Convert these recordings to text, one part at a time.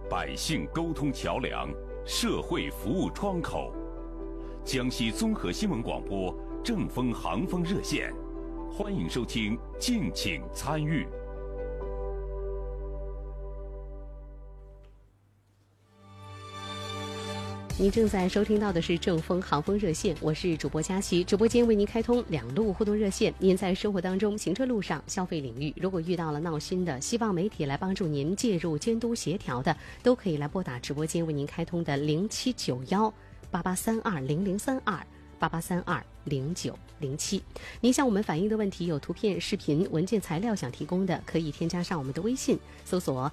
百姓沟通桥梁，社会服务窗口。江西综合新闻广播正风航风热线，欢迎收听，敬请参与。 您正在收听到的是正风航风热线，我是主播佳琪。直播间为您开通2路互动热线。您在生活当中、行车路上、消费领域，如果遇到了闹心的，希望媒体来帮助您介入监督协调的，都可以来拨打直播间为您开通的07918832003288320907。您向我们反映的问题有图片、视频、文件材料想提供的，可以添加上我们的微信，搜索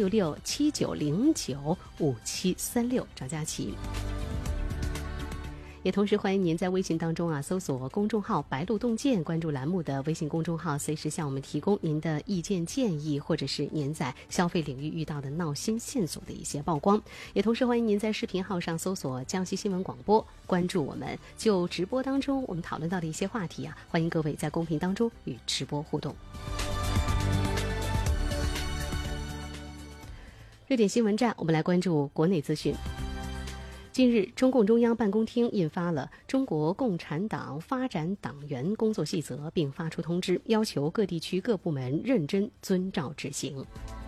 16679095736找佳琪。也同时欢迎您在微信当中搜索公众号白鹿洞见，关注栏目的微信公众号，随时向我们提供您的意见建议，或者是您在消费领域遇到的闹心线索的一些曝光。也同时欢迎您在视频号上搜索江西新闻广播，关注我们，就直播当中我们讨论到的一些话题欢迎各位在公屏当中与直播互动。热点新闻站，我们来关注国内资讯。近日，中共中央办公厅印发了《中国共产党发展党员工作细则》，并发出通知，要求各地区各部门认真遵照执行。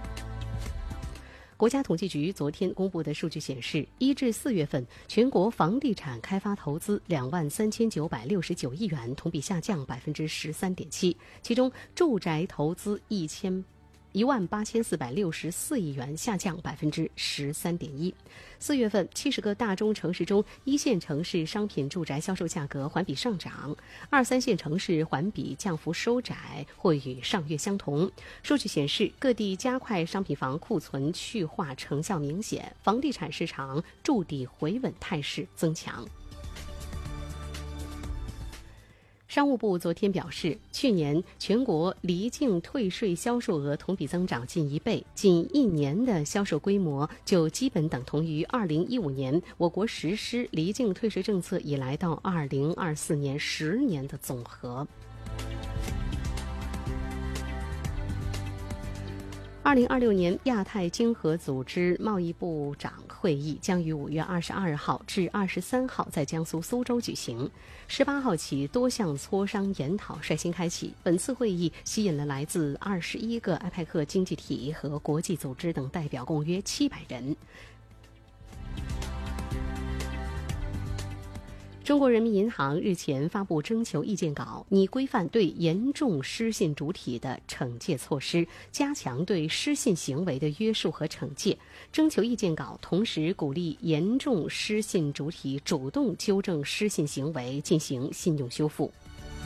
国家统计局昨天公布的数据显示，1至4月份，全国房地产开发投资23969亿元，同比下降13.7%，其中住宅投资18464亿元，下降13.1%。4月份，70个大中城市中，1线城市商品住宅销售价格环比上涨，2、3线城市环比降幅收窄或与上月相同。数据显示，各地加快商品房库存去化成效明显，房地产市场筑底回稳态势增强。商务部昨天表示，去年全国离境退税销售额同比增长近1倍，仅1年的销售规模就基本等同于2015年我国实施离境退税政策以来到2024年10年的总和。2026年亚太经合组织贸易部长会议将于5月22号至23号在江苏苏州举行，18号起多项磋商研讨率先开启。本次会议吸引了来自21个APEC经济体和国际组织等代表，共约700人。中国人民银行日前发布征求意见稿，拟规范对严重失信主体的惩戒措施，加强对失信行为的约束和惩戒。征求意见稿同时鼓励严重失信主体主动纠正失信行为，进行信用修复。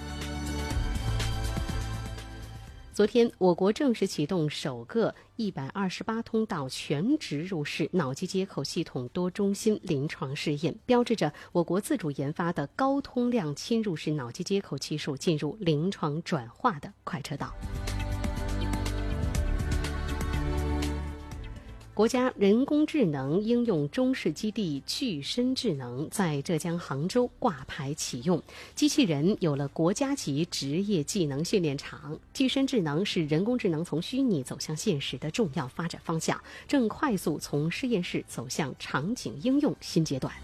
昨天，我国正式启动首个128通道全植入式脑机接口系统多中心临床试验，标志着我国自主研发的高通量侵入式脑机接口技术进入临床转化的快车道。国家人工智能应用中试基地具身智能在浙江杭州挂牌启用，机器人有了国家级职业技能训练场。具身智能是人工智能从虚拟走向现实的重要发展方向，正快速从实验室走向场景应用新阶段。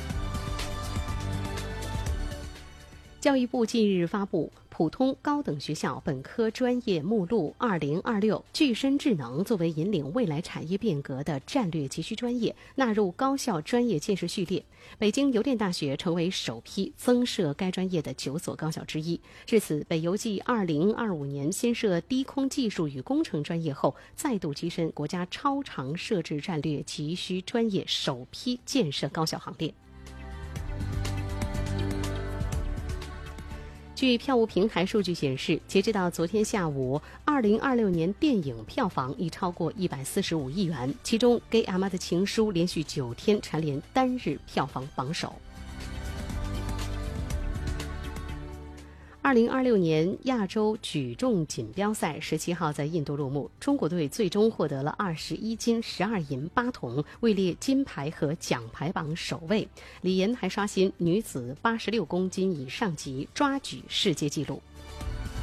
教育部近日发布普通高等学校本科专业目录2026，具身智能作为引领未来产业变革的战略急需专业，纳入高校专业建设序列。北京邮电大学成为首批增设该专业的9所高校之一。至此，北邮继2025年先设低空技术与工程专业后，再度跻身国家超长设置战略急需专业首批建设高校行列。据票务平台数据显示，截止到昨天下午，2026年电影票房已超过145亿元，其中《给阿妈的情书》连续9天蝉联单日票房榜首。2026年亚洲举重锦标赛17号在印度落幕，中国队最终获得了21金、12银、8铜，位列金牌和奖牌榜首位。李岩还刷新女子86公斤以上级抓举世界纪录。